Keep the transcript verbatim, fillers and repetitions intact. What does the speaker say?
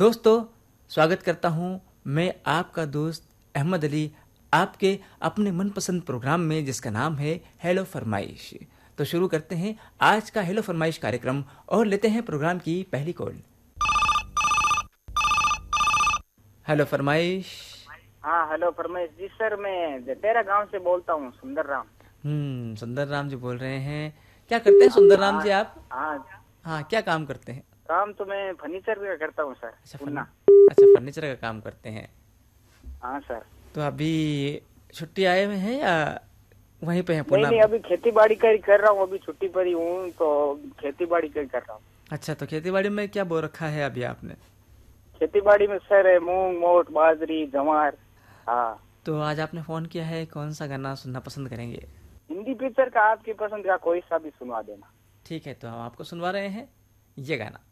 दोस्तों, स्वागत करता हूं मैं आपका दोस्त अहमद अली आपके अपने मनपसंद प्रोग्राम में, जिसका नाम है हेलो फरमाइश। तो शुरू करते हैं आज का हेलो फरमाइश कार्यक्रम और लेते हैं प्रोग्राम की पहली कॉल। हेलो फरमाइश। हाँ, हेलो फरमाइश जी। सर, मैं जटेरा गांव से बोलता हूँ, सुंदर राम। हम्म सुंदर राम जी बोल रहे हैं। क्या करते हैं सुंदर राम हाँ जी आप? हाँ। हाँ, क्या काम करते हैं? काम तो मैं फर्नीचर का करता हूँ सर, अच्छा फर्न पुन्ना। अच्छा फर्नीचर का काम करते हैं। हाँ सर। तो अभी छुट्टी आए हुए हैं या वहीं पे हैं नहीं पुणे नहीं, में? अभी खेती बाड़ी का ही कर रहा हूँ, अभी छुट्टी पर ही हूँ तो खेती बाड़ी का ही कर रहा हूँ। अच्छा, तो खेती बाड़ी में क्या बो रखा है अभी आपने? खेती बाड़ी में सर है मूंग, मोट, बाजरी, जवार। हाँ। तो आज आपने फ़ोन किया है, कौन सा गाना सुनना पसंद करेंगे? हिंदी पिक्चर का आपकी पसंद का कोई सा भी सुनवा देना। ठीक है, तो हम आपको सुनवा रहे हैं ये गाना।